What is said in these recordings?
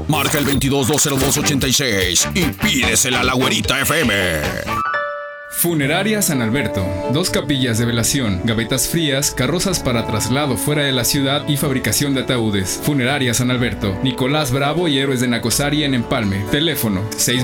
Marca el 22-202-86 y pídesela a la Güerita FM. Funeraria San Alberto. 2 capillas de velación, gavetas frías, carrozas para traslado fuera de la ciudad y fabricación de ataúdes. Funeraria San Alberto. Nicolás Bravo y Héroes de Nacosari en Empalme. Teléfono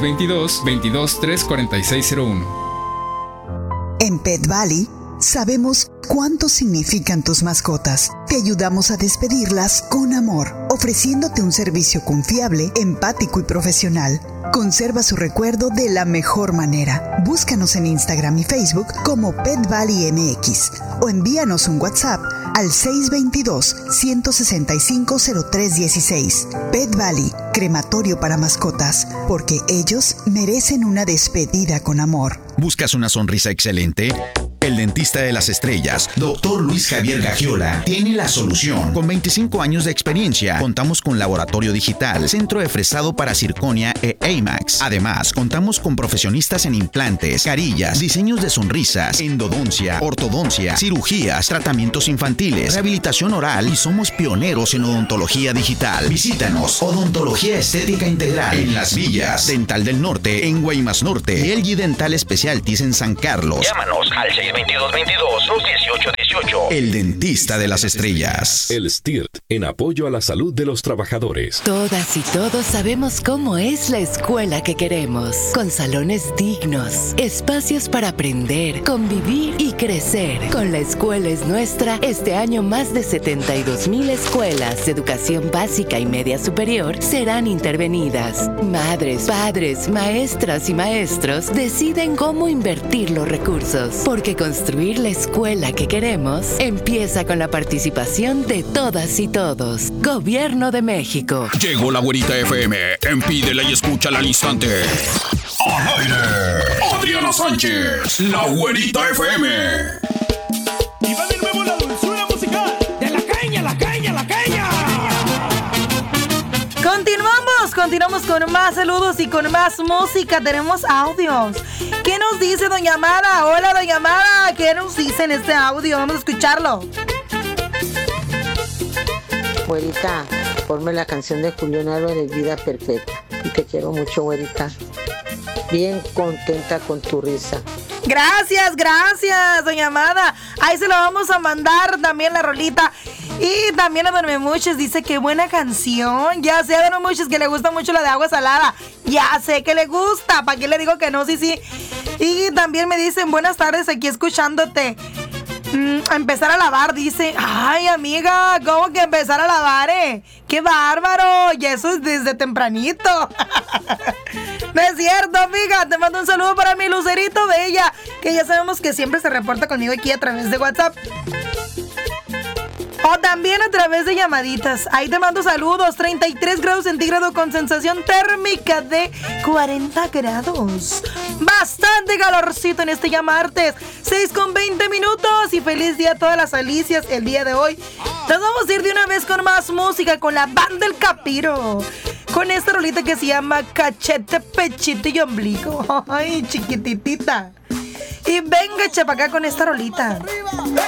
622-223-4601. En Pet Valley sabemos cuánto significan tus mascotas. Te ayudamos a despedirlas con amor, ofreciéndote un servicio confiable, empático y profesional. Conserva su recuerdo de la mejor manera. Búscanos en Instagram y Facebook como Pet Valley MX o envíanos un WhatsApp al 622-165-0316. Pet Valley, crematorio para mascotas, porque ellos merecen una despedida con amor. ¿Buscas una sonrisa excelente? El dentista de las estrellas, Dr. Luis Javier Gagiola, tiene la solución. Con 25 años de experiencia, contamos con laboratorio digital, centro de fresado para circonia e AMAX. Además, contamos con profesionistas en implantes, carillas, diseños de sonrisas, endodoncia, ortodoncia, cirugías, tratamientos infantiles, rehabilitación oral y somos pioneros en odontología digital. Visítanos, Odontología Estética Integral en Las Villas, Dental del Norte en Guaymas Norte y LG Dental Specialties en San Carlos. Llámanos al 622-22-1818. El dentista de las estrellas. El STIRT, en apoyo a la salud de los trabajadores. Todas y todos sabemos cómo es la escuela que queremos. Con salones dignos, espacios para aprender, convivir y crecer. Con La Escuela es Nuestra, este año más de 72,000 escuelas de educación básica y media superior serán intervenidas. Madres, padres, maestras y maestros deciden cómo invertir los recursos. Porque construir la escuela que queremos empieza con la participación de todas y todos. Gobierno de México. Llegó la Güerita FM. Pídela y escúchala al instante. ¡Al aire! Adriana Sánchez, la Güerita FM. Y va de nuevo la dulzura musical de la caña, la caña, la caña. Continuamos con más saludos y con más música. Tenemos audios. ¿Qué nos dice doña Amada? Hola, doña Amada. ¿Qué nos dice en este audio? Vamos a escucharlo. Güerita, ponme la canción de Julián Álvarez, Vida Perfecta. Y te quiero mucho, güerita. Bien contenta con tu risa. Gracias, doña Amada. Ahí se lo vamos a mandar también la rolita. Y también a Don Memuches dice que buena canción. Ya sé a Don Memuches que le gusta mucho la de Agua Salada. Ya sé que le gusta. ¿Para qué le digo que no? Sí. Y también me dicen buenas tardes aquí escuchándote. A empezar a lavar, dice. Ay, amiga, ¿cómo que empezar a lavar, ¡Qué bárbaro! Y eso es desde tempranito. No es cierto, amiga. Te mando un saludo para mi Lucerito Bella, que ya sabemos que siempre se reporta conmigo aquí a través de WhatsApp. O también a través de llamaditas. Ahí te mando saludos. 33 grados centígrados con sensación térmica de 40 grados. Bastante calorcito en este ya martes. 6:20 minutos. Y feliz día a todas las Alicias el día de hoy. Nos vamos a ir de una vez con más música, con la banda El Capiro. Con esta rolita que se llama Cachete, Pechito y Ombligo. Ay, chiquititita. Y venga, chapacá con esta rolita. ¡Arriba!